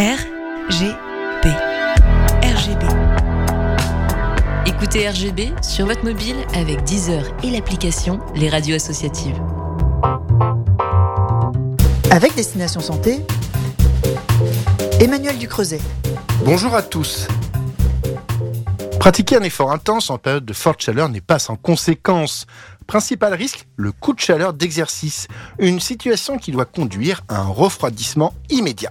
RGB. RGB. Écoutez RGB sur votre mobile avec Deezer et l'application Les Radios Associatives. Avec Destination Santé, Emmanuel Ducreuset. Bonjour à tous. Pratiquer un effort intense en période de forte chaleur n'est pas sans conséquences. Principal risque, le coup de chaleur d'exercice. Une situation qui doit conduire à un refroidissement immédiat.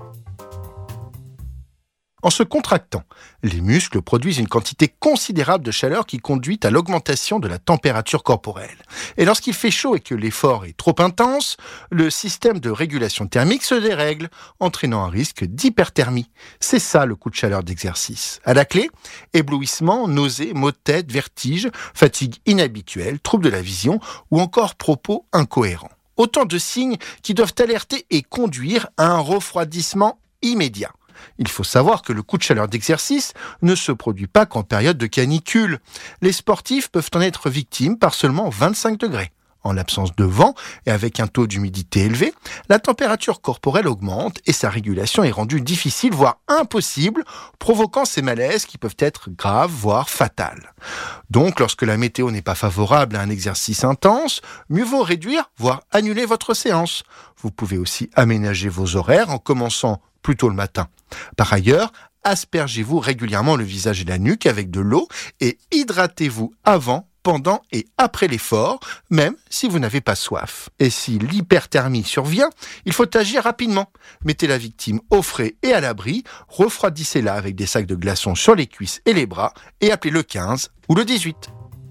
En se contractant, les muscles produisent une quantité considérable de chaleur qui conduit à l'augmentation de la température corporelle. Et lorsqu'il fait chaud et que l'effort est trop intense, le système de régulation thermique se dérègle, entraînant un risque d'hyperthermie. C'est ça le coup de chaleur d'exercice. À la clé, éblouissement, nausées, maux de tête, vertiges, fatigue inhabituelle, troubles de la vision ou encore propos incohérents. Autant de signes qui doivent alerter et conduire à un refroidissement immédiat. Il faut savoir que le coup de chaleur d'exercice ne se produit pas qu'en période de canicule. Les sportifs peuvent en être victimes par seulement 25 degrés. En l'absence de vent et avec un taux d'humidité élevé, la température corporelle augmente et sa régulation est rendue difficile, voire impossible, provoquant ces malaises qui peuvent être graves, voire fatales. Donc, lorsque la météo n'est pas favorable à un exercice intense, mieux vaut réduire, voire annuler votre séance. Vous pouvez aussi aménager vos horaires en commençant plus tôt le matin. Par ailleurs, aspergez-vous régulièrement le visage et la nuque avec de l'eau et hydratez-vous avant, pendant et après l'effort, même si vous n'avez pas soif. Et si l'hyperthermie survient, il faut agir rapidement. Mettez la victime au frais et à l'abri, refroidissez-la avec des sacs de glaçons sur les cuisses et les bras et appelez le 15 ou le 18.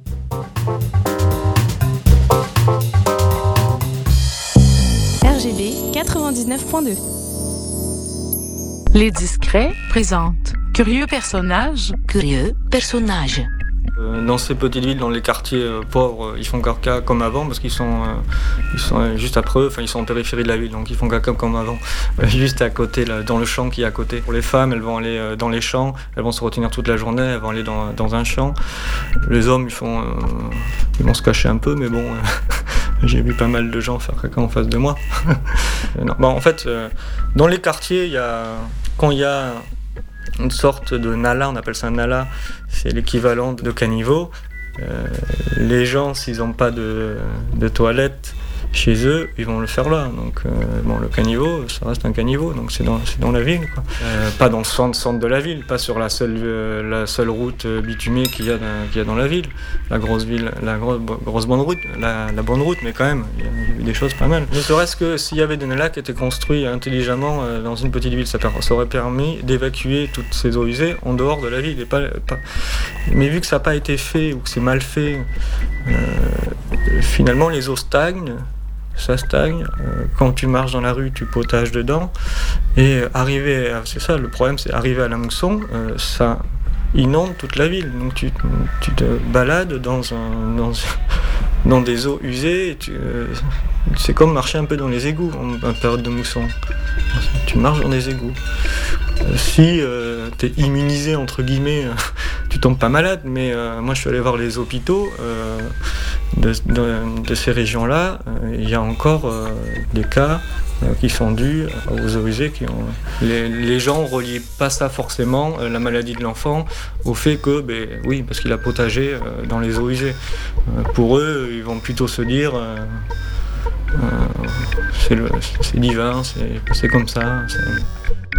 RGB 99.2. Les Discrets présentent Curieux personnages. Dans ces petites villes, dans les quartiers pauvres, ils font caca comme avant parce qu'ils sont juste après eux, ils sont en périphérie de la ville, donc ils font caca comme avant, juste à côté, là, dans le champ qui est à côté. Pour les femmes, elles vont aller dans les champs, elles vont se retenir toute la journée, elles vont aller dans un champ. Les hommes, ils vont se cacher un peu, mais bon, j'ai vu pas mal de gens faire caca en face de moi. En fait, dans les quartiers, quand il y a une sorte de nala, on appelle ça un nala, c'est l'équivalent de caniveau. Les gens, s'ils n'ont pas de toilette chez eux, ils vont le faire là. Donc, le caniveau, ça reste un caniveau, donc c'est dans la ville, quoi. Pas dans le centre de la ville, pas sur la seule route bitumée qu'il y a dans la ville. La grosse ville, la grosse bonne route, la bonne route, mais quand même, il y a eu des choses pas mal. Ne serait-ce que s'il y avait des nalas qui étaient construits intelligemment dans une petite ville, ça aurait permis d'évacuer toutes ces eaux usées en dehors de la ville. Mais vu que ça n'a pas été fait ou que c'est mal fait, finalement les eaux stagnent. Ça stagne, quand tu marches dans la rue, tu potages dedans, et c'est ça le problème, c'est arriver à la mousson, ça inonde toute la ville, donc tu te balades dans des eaux usées, c'est comme marcher un peu dans les égouts en période de mousson, tu marches dans des égouts. Si t'es immunisé entre guillemets, tu tombes pas malade, mais moi je suis allé voir les hôpitaux de ces régions-là, il y a encore des cas qui sont dus aux eaux usées. Les gens ne relient pas ça forcément, la maladie de l'enfant, au fait que, parce qu'il a potagé dans les eaux usées. Pour eux, ils vont plutôt se dire c'est divin, c'est comme ça.